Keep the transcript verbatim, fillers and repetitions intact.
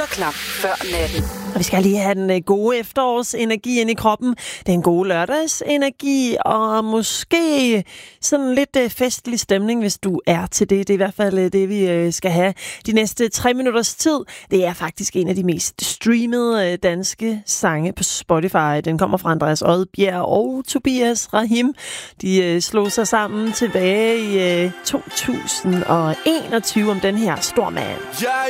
Klap før natten. Og vi skal lige have den gode efterårsenergi ind i kroppen. Den gode lørdagsenergi, og måske sådan lidt festlig stemning, hvis du er til det. Det er i hvert fald det, vi skal have de næste tre minutters tid. Det er faktisk en af de mest streamede danske sange på Spotify. Den kommer fra Andreas Odbjerg og Tobias Rahim. De slog sig sammen tilbage i to tusind og enogtyve om den her Stormand. Jeg